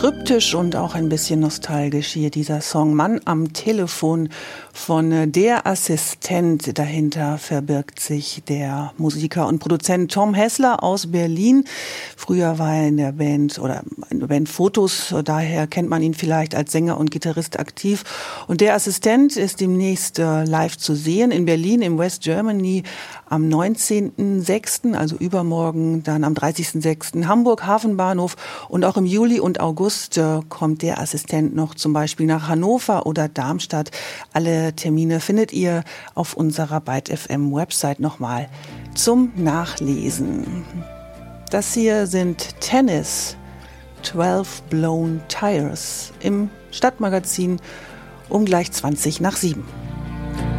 kryptisch und auch ein bisschen nostalgisch hier dieser Song Mann am Telefon von Der Assistent. Dahinter verbirgt sich der Musiker und Produzent Tom Hessler aus Berlin. Früher war er in der Band oder in der Band Fotos, daher kennt man ihn vielleicht als Sänger und Gitarrist aktiv. Und Der Assistent ist demnächst live zu sehen in Berlin im West Germany am 19.06., also übermorgen, dann am 30.06. Hamburg Hafenbahnhof und auch im Juli und August kommt Der Assistent noch zum Beispiel nach Hannover oder Darmstadt. Alle Termine findet ihr auf unserer Byte FM Website nochmal zum Nachlesen. Das hier sind Tennis, 12 Blown Tires im Stadtmagazin um gleich 7:20.